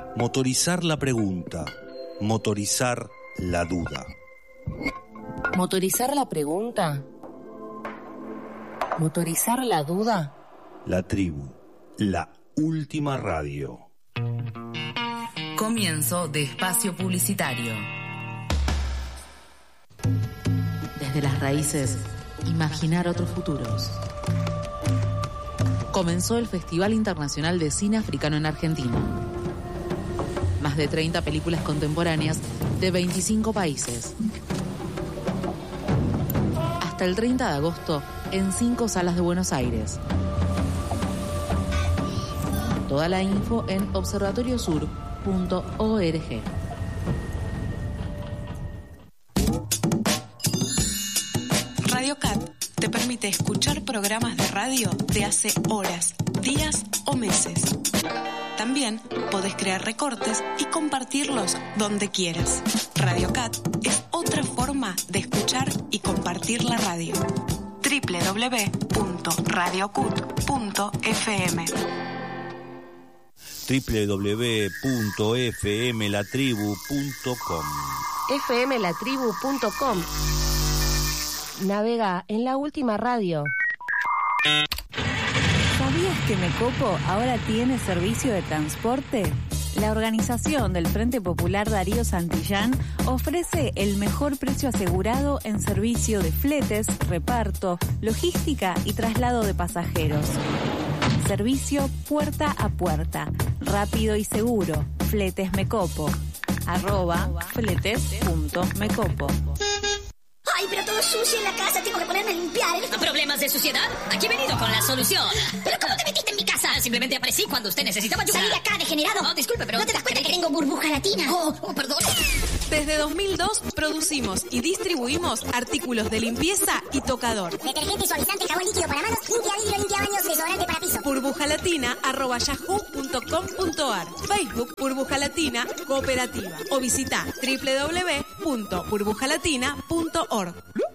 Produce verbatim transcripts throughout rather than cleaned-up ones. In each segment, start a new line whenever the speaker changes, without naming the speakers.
Motorizar la pregunta, motorizar la duda.
¿Motorizar la pregunta? ¿Motorizar la duda?
La tribu, la última radio.
Comienzo de espacio publicitario. Desde las raíces, imaginar otros futuros. Comenzó el Festival Internacional de Cine Africano en Argentina. Más de treinta películas contemporáneas de veinticinco países. Hasta el treinta de agosto en cinco salas de Buenos Aires. Toda la info en observatorio sur punto org.
Radio Cat te permite escuchar programas de radio de hace horas, días o meses. También podés crear recortes y compartirlos donde quieras. Radio Cat es otra forma de escuchar y compartir la radio. doble u doble u doble u punto radio cut punto f m
doble u doble u doble u punto f m la tribu punto com
f m la tribu punto com. Navega en la última radio.
¿Sabías que Mecopo ahora tiene servicio de transporte? La organización del Frente Popular Darío Santillán ofrece el mejor precio asegurado en servicio de fletes, reparto, logística y traslado de pasajeros. Servicio puerta a puerta, rápido y seguro. Fletes Mecopo. Arroba fletes punto mecopo.
Ay, pero todo sucio en la casa, tengo que ponerme a limpiar. ¿A problemas de suciedad? Aquí he venido con la solución. ¿Pero cómo te metiste en mi casa? Simplemente aparecí cuando usted necesitaba ayuda. Salí de acá, degenerado. No, disculpe, pero... ¿No te das cuenta que tengo burbuja latina? Oh, oh, perdón.
Desde dos mil dos producimos y distribuimos artículos de limpieza y tocador.
Detergente, suavizante, jabón líquido para manos, limpia vidrio, limpia baños, desodorante para piso.
burbuja latina arroba yahoo punto com punto ar. Facebook Burbuja Latina Cooperativa. O visita doble u doble u doble u punto burbuja latina punto org.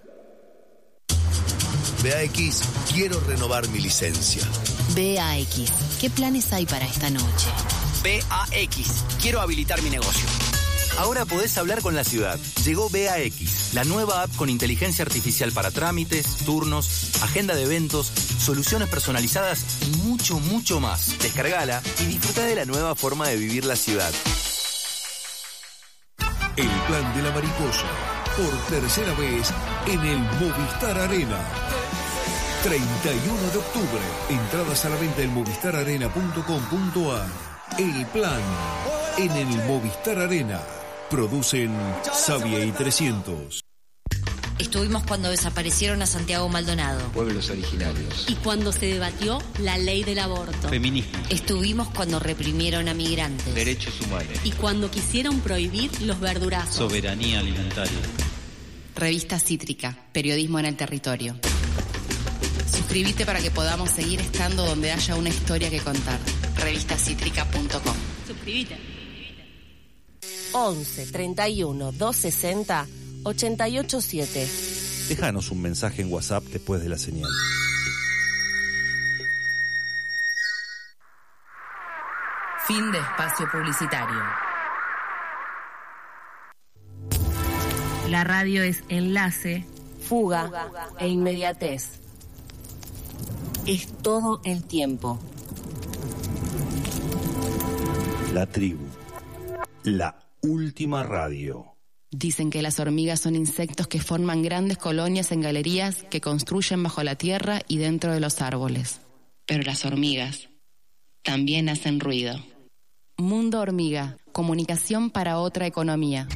B A X, quiero renovar mi licencia.
B A X, ¿qué planes hay para esta noche?
B A X, quiero habilitar mi negocio.
Ahora podés hablar con la ciudad. Llegó B A X, la nueva app con inteligencia artificial para trámites, turnos, agenda de eventos, soluciones personalizadas y mucho, mucho más. Descargala y disfruta de la nueva forma de vivir la ciudad.
El plan de la mariposa, por tercera vez en el Movistar Arena. treinta y uno de octubre. Entradas a la venta en movistar arena punto com punto ar. El plan en el Movistar Arena. Producen Savia y trescientos.
Estuvimos cuando desaparecieron a Santiago Maldonado.
Pueblos originarios.
Y cuando se debatió la ley del aborto.
Feminismo.
Estuvimos cuando reprimieron a migrantes.
Derechos humanos.
Y cuando quisieron prohibir los verdurazos.
Soberanía alimentaria.
Revista Cítrica, periodismo en el territorio. Suscríbete para que podamos seguir estando donde haya una historia que contar. revista cítrica punto com.
Suscríbete.
once, treinta y uno, doscientos sesenta, ochenta y ocho siete.
Déjanos un mensaje en WhatsApp después de la señal.
Fin de espacio publicitario.
La radio es enlace, fuga e inmediatez. Es todo el tiempo.
La tribu, la última radio.
Dicen que las hormigas son insectos que forman grandes colonias en galerías que construyen bajo la tierra y dentro de los árboles. Pero las hormigas también hacen ruido. Mundo Hormiga, comunicación para otra economía.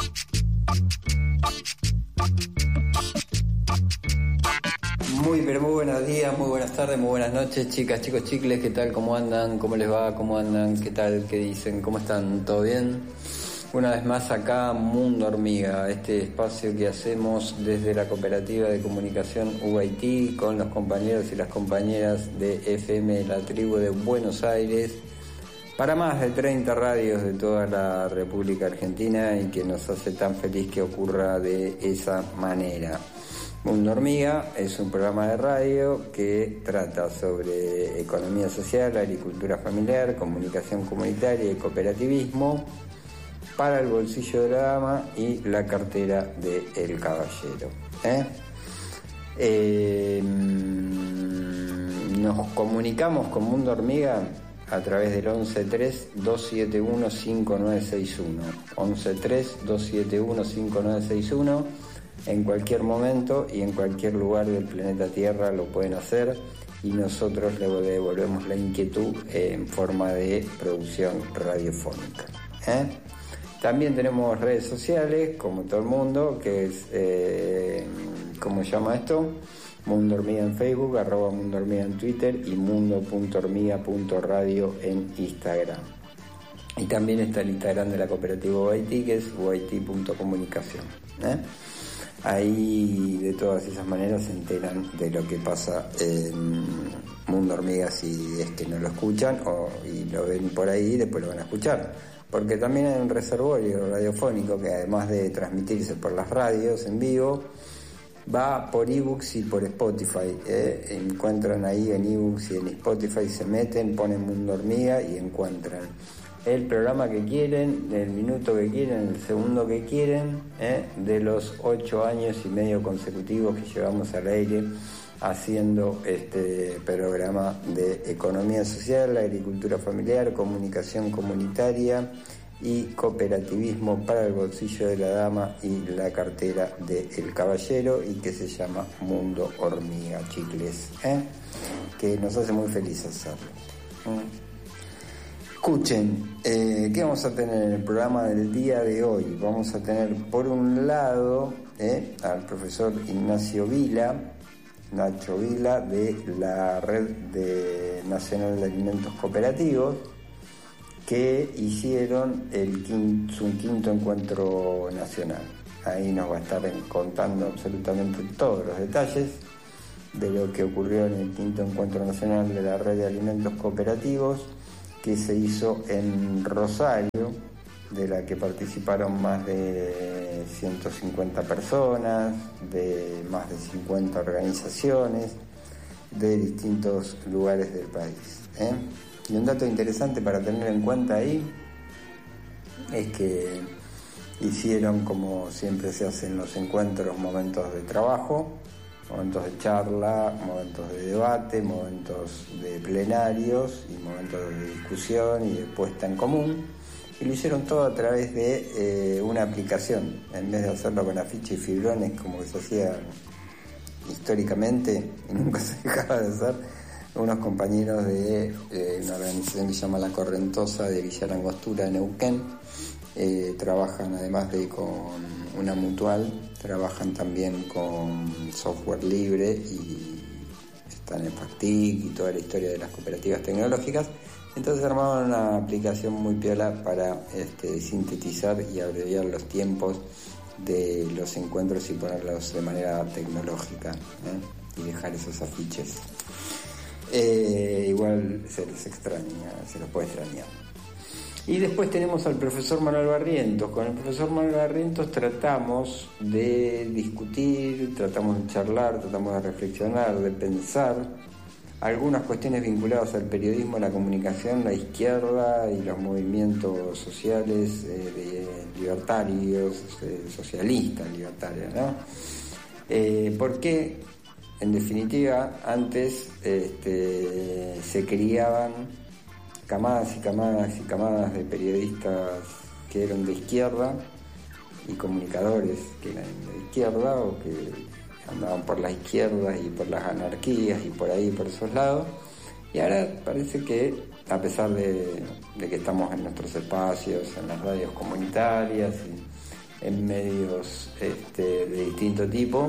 Muy, pero muy buenos días, muy buenas tardes, muy buenas noches, chicas, chicos, chicles, ¿qué tal? ¿Cómo andan? ¿Cómo les va? ¿Cómo andan? ¿Qué tal? ¿Qué dicen? ¿Cómo están? ¿Todo bien? Una vez más acá, Mundo Hormiga, este espacio que hacemos desde la Cooperativa de Comunicación U I T con los compañeros y las compañeras de F M La Tribu de Buenos Aires, para más de treinta radios de toda la República Argentina, y que nos hace tan feliz que ocurra de esa manera. Mundo Hormiga es un programa de radio que trata sobre economía social, agricultura familiar, comunicación comunitaria y cooperativismo para el bolsillo de la dama y la cartera del caballero. ¿eh? Eh, nos comunicamos con Mundo Hormiga a través del once tres, dos siete uno, cinco nueve seis uno. once tres, dos siete uno, cinco nueve seis uno. En cualquier momento y en cualquier lugar del planeta Tierra lo pueden hacer y nosotros le devolvemos la inquietud en forma de producción radiofónica. ¿eh? También tenemos redes sociales, como todo el mundo, que es, eh, ¿cómo se llama esto? Mundo Hormiga en Facebook, arroba Mundo Hormiga en Twitter y mundo punto hormiga punto radio en Instagram. Y también está el Instagram de la cooperativa U I T, que es u i t punto comunicación. ¿eh? Ahí de todas esas maneras se enteran de lo que pasa en Mundo Hormiga si es que no lo escuchan o y lo ven por ahí y después lo van a escuchar. Porque también hay un reservorio radiofónico que además de transmitirse por las radios en vivo, va por ebooks y por Spotify. ¿eh? Encuentran ahí en ebooks y en Spotify, se meten, ponen Mundo Hormiga y encuentran el programa que quieren, el minuto que quieren, el segundo que quieren, ¿eh? de los ocho años y medio consecutivos que llevamos al aire haciendo este programa de economía social, agricultura familiar, comunicación comunitaria y cooperativismo para el bolsillo de la dama y la cartera del caballero, y que se llama Mundo Hormiga, chicles, ¿eh? que nos hace muy felices hacerlo. ¿eh? Escuchen, eh, ¿qué vamos a tener en el programa del día de hoy? Vamos a tener por un lado eh, al profesor Ignacio Vila, Nacho Vila, de la Red de Nacional de Alimentos Cooperativos, que hicieron el quinto, su quinto encuentro nacional. Ahí nos va a estar contando absolutamente todos los detalles de lo que ocurrió en el quinto encuentro nacional de la Red de Alimentos Cooperativos, que se hizo en Rosario, de la que participaron más de ciento cincuenta personas, de más de cincuenta organizaciones, de distintos lugares del país. ¿eh? Y un dato interesante para tener en cuenta ahí es que hicieron, como siempre se hacen los encuentros, momentos de trabajo, momentos de charla, momentos de debate, momentos de plenarios y momentos de discusión y de puesta en común, y lo hicieron todo a través de eh, una aplicación, en vez de hacerlo con afiches y fibrones como que se hacía históricamente y nunca se dejaba de hacer. Unos compañeros de eh, una organización que se llama La Correntosa de Villa Langostura, Neuquén, eh, trabajan además de con una mutual, trabajan también con software libre y están en FACTIC y toda la historia de las cooperativas tecnológicas. Entonces armaron una aplicación muy piola para este, sintetizar y abreviar los tiempos de los encuentros y ponerlos de manera tecnológica, ¿eh? y dejar esos afiches. Eh, igual se les extraña, se los puede extrañar. Y después tenemos al profesor Manuel Barrientos. Con el profesor Manuel Barrientos tratamos de discutir, tratamos de charlar, tratamos de reflexionar, de pensar algunas cuestiones vinculadas al periodismo, la comunicación, la izquierda y los movimientos sociales eh, de libertarios, eh, socialistas libertarios, ¿no? Eh, porque, en definitiva, antes este, se criaban camadas y camadas y camadas de periodistas que eran de izquierda y comunicadores que eran de izquierda o que andaban por las izquierdas y por las anarquías y por ahí, por esos lados, y ahora parece que, a pesar de, de que estamos en nuestros espacios, en las radios comunitarias y en medios este, de distinto tipo,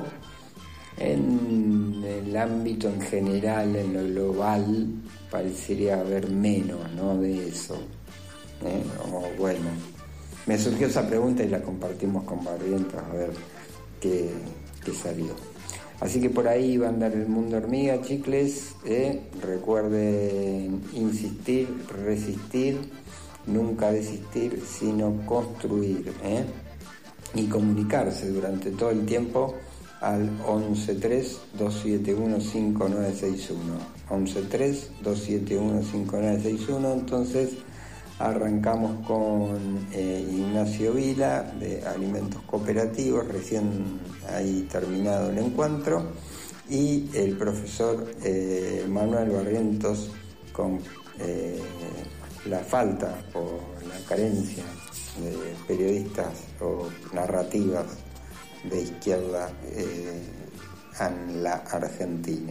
en el ámbito en general, en lo global, parecería haber menos, ¿no?, de eso. ¿eh? O bueno, me surgió esa pregunta y la compartimos con Barrientos a ver qué, qué salió. Así que por ahí va a andar el Mundo Hormiga, chicles. ¿eh? Recuerden insistir, resistir, nunca desistir, sino construir, ¿eh? y comunicarse durante todo el tiempo al once tres, dos siete uno, cinco nueve seis uno. once tres, dos siete uno, cinco nueve seis uno. Entonces arrancamos con eh, Ignacio Vila de Alimentos Cooperativos, recién ahí terminado el encuentro, y el profesor eh, Manuel Barrientos con eh, la falta o la carencia de periodistas o narrativas de izquierda eh, en la Argentina.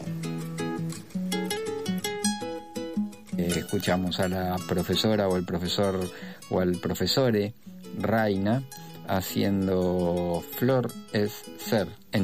Eh, escuchamos a la profesora o el profesor o al profesore Raina haciendo Flor es Ser en